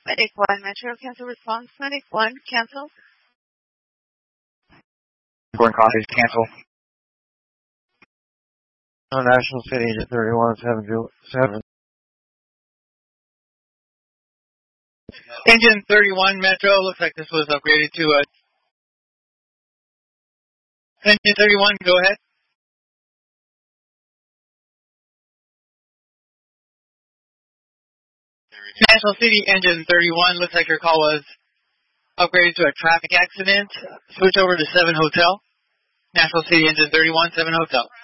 Medic 1, Metro, cancel response. Medic 1, cancel. Gordon Coffee, cancel. National City, Engine 31, 7. Engine 31 Metro, looks like this was upgraded to a... Engine 31, go ahead. National City, Engine 31, looks like your call was upgraded to a traffic accident. Switch over to 7 Hotel. National City, Engine 31, 7 Hotel.